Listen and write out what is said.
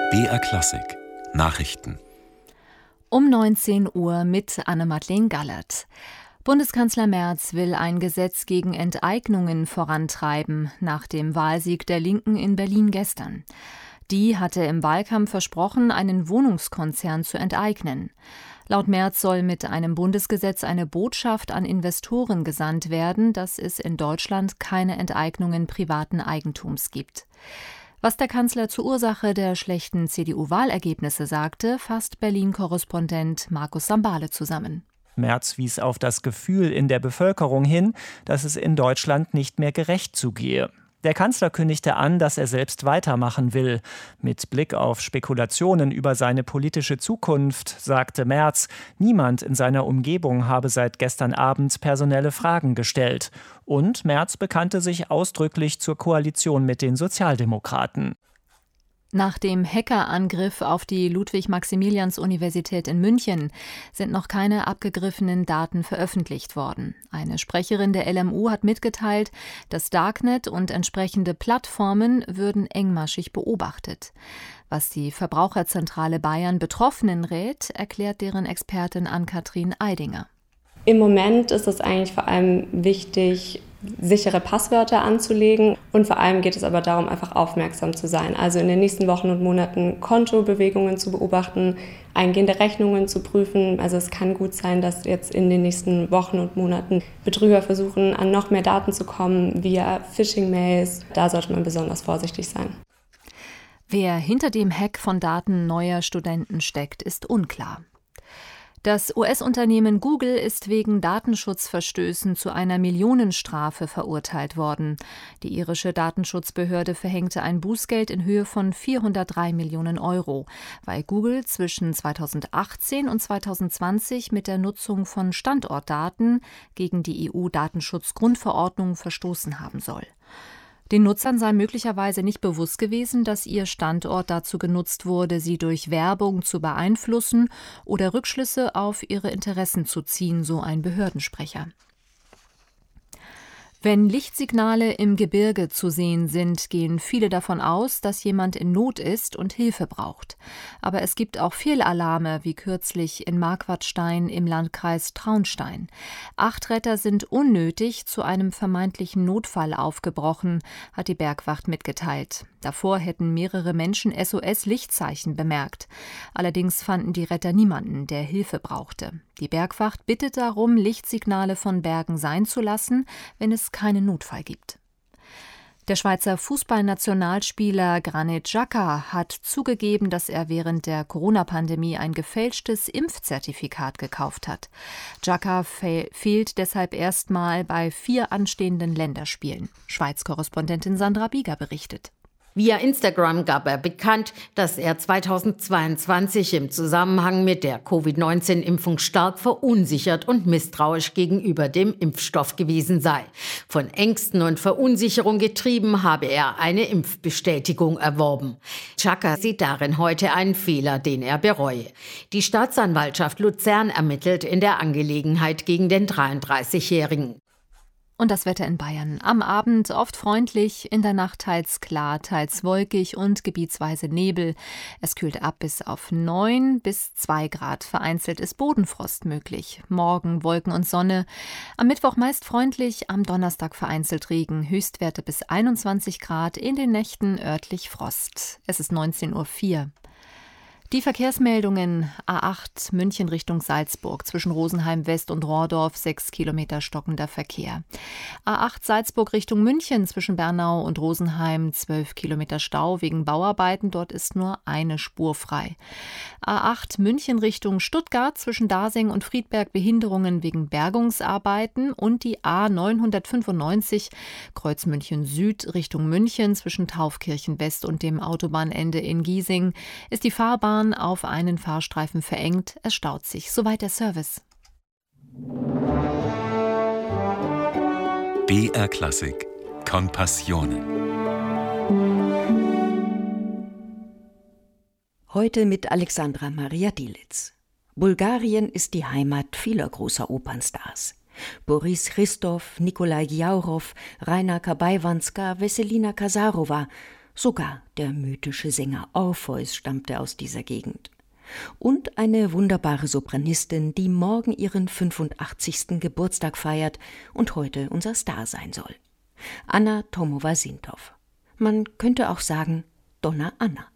BR Klassik Nachrichten Um 19 Uhr mit Anne-Madeleine Gallert. Bundeskanzler Merz will ein Gesetz gegen Enteignungen vorantreiben, nach dem Wahlsieg der Linken in Berlin gestern. Die hatte im Wahlkampf versprochen, einen Wohnungskonzern zu enteignen. Laut Merz soll mit einem Bundesgesetz eine Botschaft an Investoren gesandt werden, dass es in Deutschland keine Enteignungen privaten Eigentums gibt. Was der Kanzler zur Ursache der schlechten CDU-Wahlergebnisse sagte, fasst Berlin-Korrespondent Markus Sambale zusammen. Merz wies auf das Gefühl in der Bevölkerung hin, dass es in Deutschland nicht mehr gerecht zugehe. Der Kanzler kündigte an, dass er selbst weitermachen will. Mit Blick auf Spekulationen über seine politische Zukunft sagte Merz, niemand in seiner Umgebung habe seit gestern Abend personelle Fragen gestellt. Und Merz bekannte sich ausdrücklich zur Koalition mit den Sozialdemokraten. Nach dem Hackerangriff auf die Ludwig-Maximilians-Universität in München sind noch keine abgegriffenen Daten veröffentlicht worden. Eine Sprecherin der LMU hat mitgeteilt, das Darknet und entsprechende Plattformen würden engmaschig beobachtet. Was die Verbraucherzentrale Bayern Betroffenen rät, erklärt deren Expertin Ann-Kathrin Eidinger. Im Moment ist es eigentlich vor allem wichtig, sichere Passwörter anzulegen, und vor allem geht es aber darum, einfach aufmerksam zu sein. Also in den nächsten Wochen und Monaten Kontobewegungen zu beobachten, eingehende Rechnungen zu prüfen. Also es kann gut sein, dass jetzt in den nächsten Wochen und Monaten Betrüger versuchen, an noch mehr Daten zu kommen via Phishing-Mails. Da sollte man besonders vorsichtig sein. Wer hinter dem Hack von Daten neuer Studenten steckt, ist unklar. Das US-Unternehmen Google ist wegen Datenschutzverstößen zu einer Millionenstrafe verurteilt worden. Die irische Datenschutzbehörde verhängte ein Bußgeld in Höhe von 403 Millionen Euro, weil Google zwischen 2018 und 2020 mit der Nutzung von Standortdaten gegen die EU-Datenschutzgrundverordnung verstoßen haben soll. Den Nutzern sei möglicherweise nicht bewusst gewesen, dass ihr Standort dazu genutzt wurde, sie durch Werbung zu beeinflussen oder Rückschlüsse auf ihre Interessen zu ziehen, so ein Behördensprecher. Wenn Lichtsignale im Gebirge zu sehen sind, gehen viele davon aus, dass jemand in Not ist und Hilfe braucht. Aber es gibt auch Fehlalarme, wie kürzlich in Marquardstein im Landkreis Traunstein. 8 Retter sind unnötig zu einem vermeintlichen Notfall aufgebrochen, hat die Bergwacht mitgeteilt. Davor hätten mehrere Menschen SOS-Lichtzeichen bemerkt. Allerdings fanden die Retter niemanden, der Hilfe brauchte. Die Bergwacht bittet darum, Lichtsignale von Bergen sein zu lassen, wenn es keinen Notfall gibt. Der Schweizer Fußballnationalspieler Granit Xhaka hat zugegeben, dass er während der Corona-Pandemie ein gefälschtes Impfzertifikat gekauft hat. Xhaka fehlt deshalb erstmal bei 4 anstehenden Länderspielen. Schweiz-Korrespondentin Sandra Bieger berichtet. Via Instagram gab er bekannt, dass er 2022 im Zusammenhang mit der Covid-19-Impfung stark verunsichert und misstrauisch gegenüber dem Impfstoff gewesen sei. Von Ängsten und Verunsicherung getrieben habe er eine Impfbestätigung erworben. Xhaka sieht darin heute einen Fehler, den er bereue. Die Staatsanwaltschaft Luzern ermittelt in der Angelegenheit gegen den 33-Jährigen. Und das Wetter in Bayern. Am Abend oft freundlich, in der Nacht teils klar, teils wolkig und gebietsweise Nebel. Es kühlt ab bis auf 9 bis 2 Grad. Vereinzelt ist Bodenfrost möglich. Morgen Wolken und Sonne. Am Mittwoch meist freundlich, am Donnerstag vereinzelt Regen. Höchstwerte bis 21 Grad, in den Nächten örtlich Frost. Es ist 19:04 Uhr. Die Verkehrsmeldungen: A8 München Richtung Salzburg, zwischen Rosenheim West und Rohrdorf 6 Kilometer stockender Verkehr. A8 Salzburg Richtung München, zwischen Bernau und Rosenheim 12 Kilometer Stau wegen Bauarbeiten, dort ist nur eine Spur frei. A8 München Richtung Stuttgart, zwischen Dasing und Friedberg Behinderungen wegen Bergungsarbeiten, und die A995 Kreuz München Süd Richtung München, zwischen Taufkirchen West und dem Autobahnende in Giesing ist die Fahrbahn auf einen Fahrstreifen verengt. Es staut sich. Soweit der Service. BR Klassik con Passione. Heute mit Alexandra Maria Dilic. Bulgarien ist die Heimat vieler großer Opernstars. Boris Christow, Nikolai Gjaurov, Raina Kabaiwanska, Vesselina Kasarova Sogar der mythische Sänger Orpheus stammte aus dieser Gegend. Und eine wunderbare Sopranistin, die morgen ihren 85. Geburtstag feiert und heute unser Star sein soll. Anna Tomowa-Sintow. Man könnte auch sagen Donna Anna.